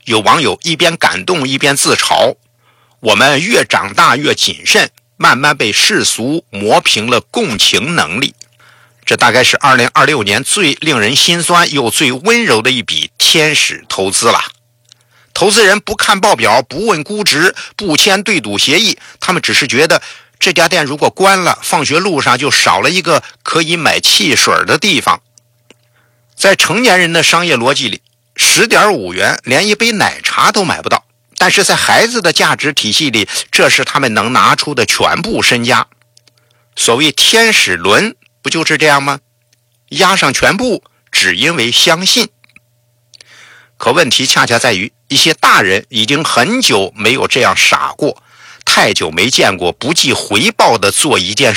有网友一边感动一边自嘲，我们越长大越谨慎，慢慢被世俗磨平了共情能力。这大概是2026年最令人心酸又最温柔的一笔天使投资了。投资人不看报表，不问估值，不签对赌协议，他们只是觉得这家店如果关了，放学路上就少了一个可以买汽水的地方。在成年人的商业逻辑里， 10.5 元连一杯奶茶都买不到，但是在孩子的价值体系里，这是他们能拿出的全部身家。所谓天使轮不就是这样吗？押上全部，只因为相信。可问题恰恰在于，一些大人已经很久没有这样傻过，太久没见过不计回报的做一件